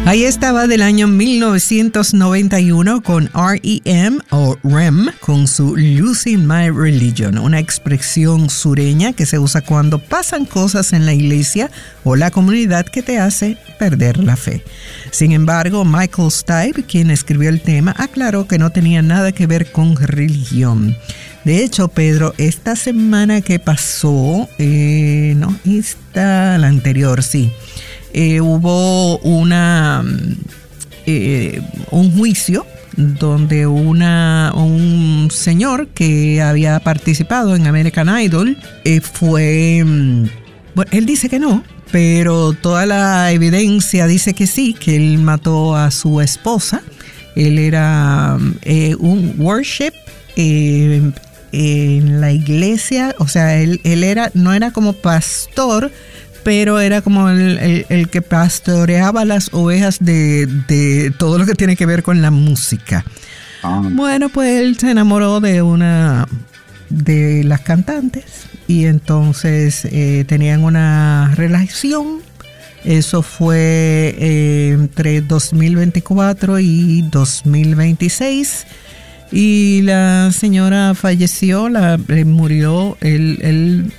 Ahí estaba del año 1991 con R.E.M. o REM con su Losing My Religion, una expresión sureña que se usa cuando pasan cosas en la iglesia o la comunidad que te hace perder la fe. Sin embargo, Michael Stipe, quien escribió el tema, aclaró que no tenía nada que ver con religión. De hecho, Pedro, esta semana que pasó, la anterior, sí. Hubo un juicio donde un señor que había participado en American Idol él dice que no, pero toda la evidencia dice que sí, que él mató a su esposa. Él era un worship en la iglesia, o sea, él no era como pastor, pero era como el que pastoreaba las ovejas de todo lo que tiene que ver con la música. Bueno, pues él se enamoró de una de las cantantes y entonces tenían una relación. Eso fue entre 2024 y 2026 y la señora falleció, murió. Él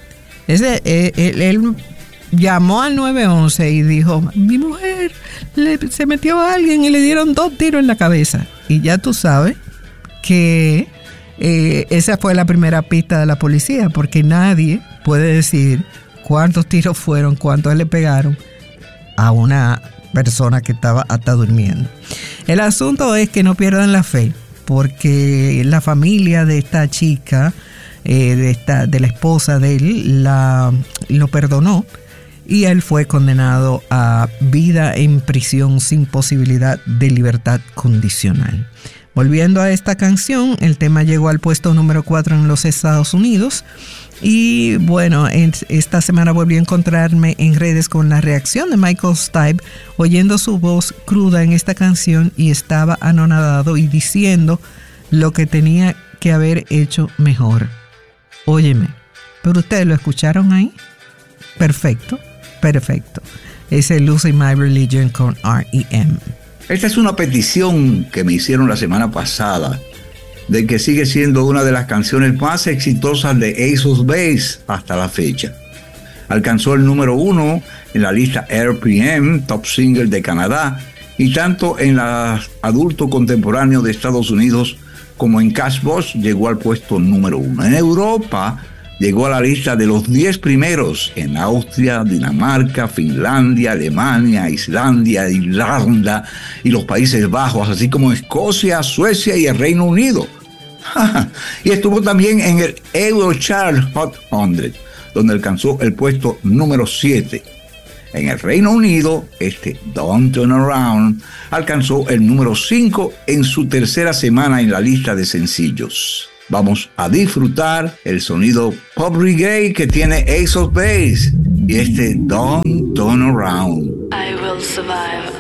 llamó al 911 y dijo: mi mujer se metió a alguien y le dieron 2 tiros en la cabeza. Y ya tú sabes que esa fue la primera pista de la policía, porque nadie puede decir cuántos tiros fueron, cuántos le pegaron a una persona que estaba hasta durmiendo. El asunto es que no pierdan la fe, porque la familia de esta chica, de la esposa de él, lo perdonó. Y él fue condenado a vida en prisión sin posibilidad de libertad condicional. Volviendo a esta canción, el tema llegó al puesto número 4 en los Estados Unidos. Y bueno, esta semana volví a encontrarme en redes con la reacción de Michael Stipe, oyendo su voz cruda en esta canción, y estaba anonadado y diciendo lo que tenía que haber hecho mejor. Óyeme, ¿pero ustedes lo escucharon ahí? Perfecto. Es el Losing My Religion con R.E.M. Esta es una petición que me hicieron la semana pasada, de que sigue siendo una de las canciones más exitosas de Ace of Base hasta la fecha. Alcanzó el número 1 en la lista RPM, Top Single de Canadá, y tanto en la adulto contemporáneo de Estados Unidos como en Cashbox llegó al puesto número 1. En Europa llegó a la lista de los 10 primeros en Austria, Dinamarca, Finlandia, Alemania, Islandia, Irlanda y los Países Bajos, así como Escocia, Suecia y el Reino Unido. Y estuvo también en el Eurochart Hot 100, donde alcanzó el puesto número 7. En el Reino Unido, Don't Turn Around alcanzó el número 5 en su tercera semana en la lista de sencillos. Vamos a disfrutar el sonido pop reggae que tiene Ace of Base y Don't Turn Around. I will survive.